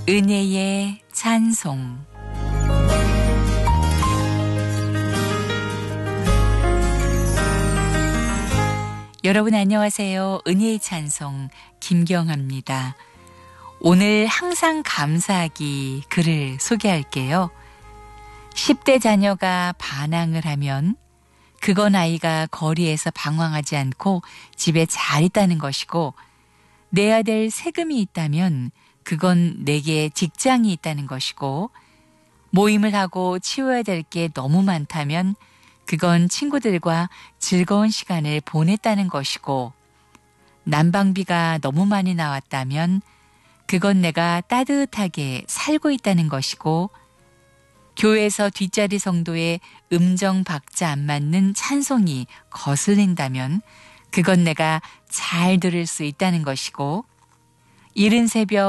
은혜의 찬송. 여러분 안녕하세요. 은혜의 찬송 김경아입니다. 오늘 항상 감사하기 글을 소개할게요. 10대 자녀가 반항을 하면 그건 아이가 거리에서 방황하지 않고 집에 잘 있다는 것이고, 내야 될 세금이 있다면 그건 내게 직장이 있다는 것이고, 모임을 하고 치워야 될 게 너무 많다면 그건 친구들과 즐거운 시간을 보냈다는 것이고, 난방비가 너무 많이 나왔다면 그건 내가 따뜻하게 살고 있다는 것이고, 교회에서 뒷자리 성도의 음정 박자 안 맞는 찬송이 거슬린다면 그건 내가 잘 들을 수 있다는 것이고, 이른 새벽